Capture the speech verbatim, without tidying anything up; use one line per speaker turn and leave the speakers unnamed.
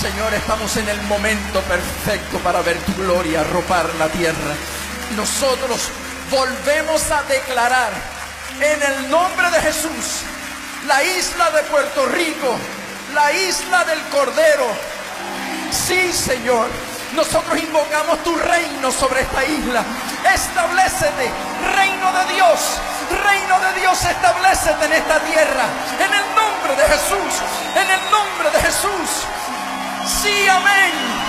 Señor, estamos en el momento perfecto para ver tu gloria arropar la tierra. Nosotros volvemos a declarar en el nombre de Jesús la isla de Puerto Rico, la isla del Cordero. Sí, Señor, nosotros invocamos tu reino sobre esta isla. Establécete, reino de Dios, reino de Dios, establécete en esta tierra, en el nombre de Jesús, en el nombre de Jesús. Sí, amén.